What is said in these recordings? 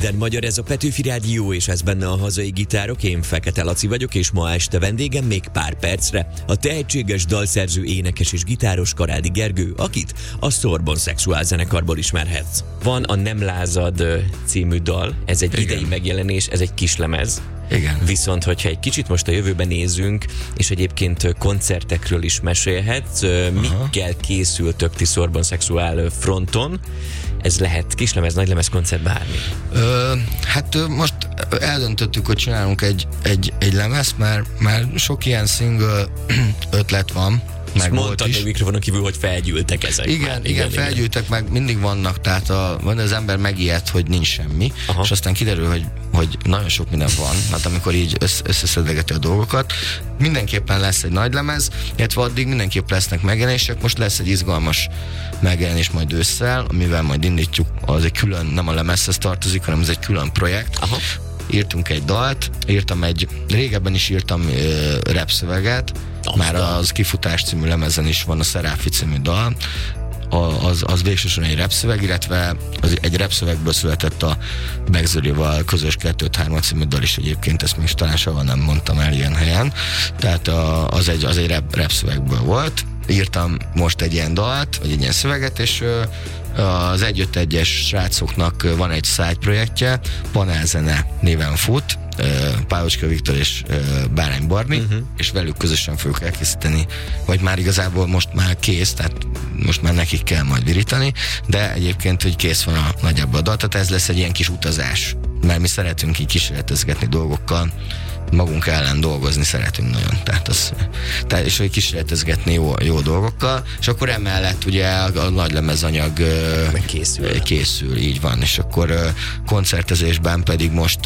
minden magyar, ez a Petőfi Rádió, és ez benne a hazai gitárok. Én Fekete Laci vagyok, és ma este vendégem még pár percre a tehetséges dalszerző, énekes és gitáros Karádi Gergő, akit a Sorbon Szexuál zenekarból ismerhetsz. Van a Nem lázad című dal, ez egy idei megjelenés, ez egy kislemez. Igen. Viszont, hogyha egy kicsit most a jövőbe nézünk, és egyébként koncertekről is mesélhetsz, mikkel készültök ti Sorbon Szexuál fronton? Ez lehet kislemez, nagylemez, koncert, bármi. Hát most eldöntöttük, hogy csinálunk egy lemezt, mert sok ilyen single ötlet van. Meg mondtad a mikrofonon kívül, hogy felgyűltek ezek. Igen, felgyűltek, meg mindig vannak, tehát az ember megijed, hogy nincs semmi, és aztán kiderül, hogy nagyon sok minden van, hát amikor így összeszedegeti a dolgokat. Mindenképpen lesz egy nagy lemez, illetve addig mindenképp lesznek megjelenések. Most lesz egy izgalmas megjelenés majd ősszel, amivel majd indítjuk, az egy külön, nem a lemezhez tartozik, hanem ez egy külön projekt. Írtunk egy dalt, régebben is írtam rapszöveget, már az Kifutás című lemezen is van a Szeráfi című dal, az végsősorban egy rapszöveg, illetve egy rapszövegből született a Begzolival közös 2-3 című dal is egyébként, ezt még talán soha nem mondtam el ilyen helyen, tehát az egy rapszövegből volt. Írtam most egy ilyen dalt, vagy egy ilyen szöveget, és az 1-5-1-es srácoknak van egy side projektje, Panelzene néven fut, Pálocska Viktor és Bárány Barni, és velük közösen fogjuk elkészíteni, vagy már igazából most már kész, tehát most már nekik kell majd virítani, de egyébként, hogy kész van nagyjából a dal, tehát ez lesz egy ilyen kis utazás, mert mi szeretünk így kísérletezgetni dolgokkal, magunk ellen dolgozni szeretünk nagyon, tehát és hogy kísérletezgetni jó dolgokkal, és akkor emellett ugye a nagy lemezanyag készül, így van, és akkor koncertezésben pedig most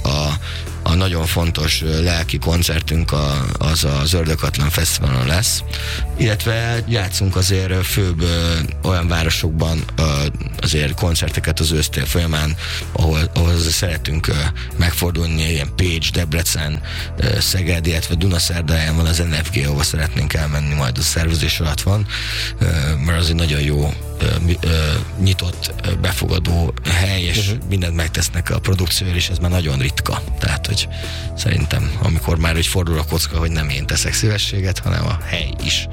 a nagyon fontos lelki koncertünk az Ördöghatlan Fesztiválon lesz, illetve játszunk azért főbb olyan városokban azért koncerteket az ősztél folyamán, ahol szeretünk megfordulni, ilyen Pécs, Debrecen, Szeged, illetve Dunaszerdahelyen van az NFG, ahova szeretnénk elmenni, majd a szervezés alatt van, mert az egy nagyon jó nyitott, befogadó hely, és mindent megtesznek a produkcióért, és ez már nagyon ritka. Tehát, hogy szerintem, amikor már úgy fordul a kocka, hogy nem én teszek szívességet, hanem a hely is.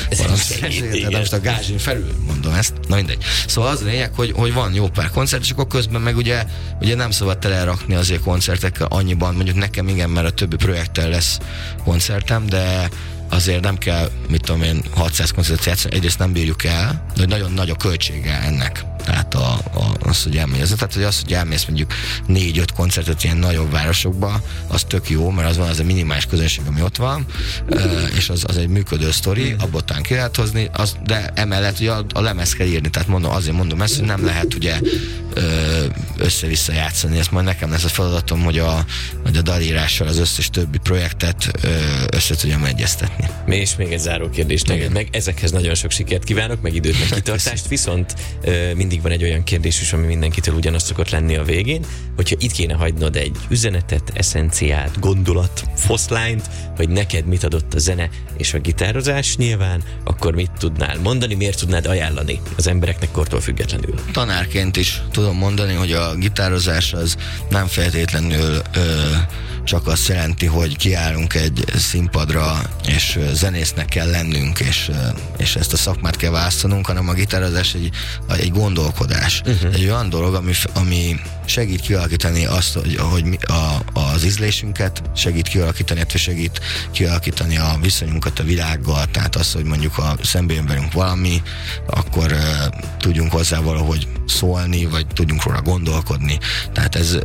Tehát most a gázsin felül mondom ezt, na mindegy. Szóval az a lényeg, hogy van jó pár koncert, és akkor közben meg ugye nem szabad telerakni azért koncertekkel annyiban, mondjuk nekem igen, mert a többi projekttel lesz koncertem, de azért nem kell, 600 koncertet játszani, egyrészt nem bírjuk el, de nagyon nagy a költsége ennek. Tehát az, hogy elmész. Tehát, hogy az, hogy elmész mondjuk 4-5 koncertet ilyen nagyobb városokba, az tök jó, mert az van az a minimális közönség, ami ott van, és az egy működő sztori, abból talán ki lehet hozni, de emellett ugye a lemez kell írni, tehát azért mondom ezt, hogy nem lehet ugye össze-vissza játszani, ezt majd nekem lesz a feladatom, hogy a dalírással az összes többi projektet össze tudjam egyeztetni. És még egy záró kérdés neked, meg ezekhez nagyon sok sikert kívánok, meg időt, meg kitartást, viszont mindig van egy olyan kérdés is, ami mindenkitől ugyanaz szokott lenni a végén, hogyha itt kéne hagynod egy üzenetet, eszenciát, gondolat, foszlányt, hogy neked mit adott a zene és a gitározás nyilván, akkor mit tudnál mondani, miért tudnád ajánlani az embereknek kortól függetlenül? Tanárként is tudom mondani, hogy a gitározás az nem feltétlenül csak azt jelenti, hogy kiállunk egy színpadra, és zenésznek kell lennünk, és ezt a szakmát kell választanunk, hanem a gitározás egy gondolkodás. Egy olyan dolog, ami segít kialakítani azt, hogy az ízlésünket, segít kialakítani, illetve segít kialakítani a viszonyunkat a világgal, tehát az, hogy mondjuk ha szembe jön velünk valami, akkor tudjunk hozzá valahogy szólni, vagy tudjunk róla gondolkodni. Tehát ez,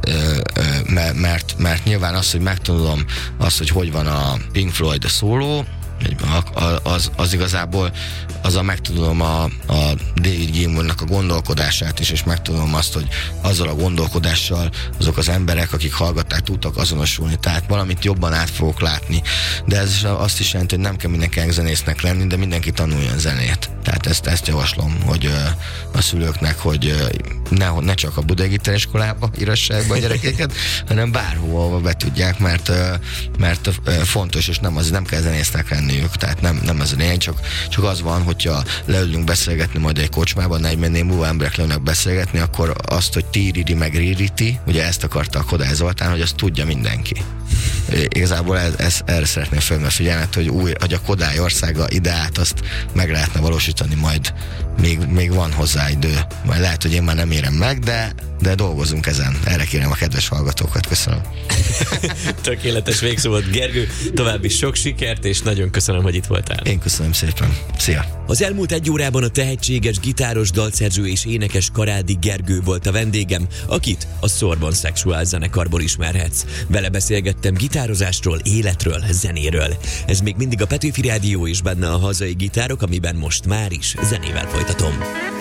mert nyilván az, hogy megtanulom azt, hogy van a Pink Floyd a szóló, az igazából azzal megtudom a David Gilmournak a gondolkodását is, és megtudom azt, hogy azzal a gondolkodással azok az emberek, akik hallgatták, tudtak azonosulni, tehát valamit jobban át fogok látni, de ez azt is jelenti, hogy nem kell mindenkinek zenésznek lenni, de mindenki tanuljon zenét. Tehát ezt javaslom, hogy a szülőknek, hogy ne csak a Budai Gitáriskolába írassák be a gyerekeket, hanem bárhol be tudják, mert fontos, és nem kell zenésznek lenniük, tehát nem ez a lényeg, csak az van, hogyha leülünk beszélgetni majd egy kocsmában, 40 év múlva emberek leülnek beszélgetni, akkor azt, hogy tíriri meg ririti, ugye ezt akarta a Kodály Zoltán, hogy azt tudja mindenki. Igazából erre szeretném felvenni a figyelmet, hogy a Kodály országa ideát azt meg lehetne valósítani, majd még van hozzá idő. Majd lehet, hogy én már nem érem meg, de dolgozunk ezen. Erre kérem a kedves hallgatókat. Köszönöm. Tökéletes végszó volt, Gergő. További sok sikert, és nagyon köszönöm, hogy itt voltál. Én köszönöm szépen. Szia! Az elmúlt egy órában a tehetséges gitáros, dalszerző és énekes Karádi Gergő volt a vendégem, akit a Sorbonne Sexual zenekarból ismerhetsz. Vele beszélgettem gitározásról, életről, zenéről. Ez még mindig a Petőfi Rádió, és benne a hazai gitárok, amiben most már is zenével folytatom.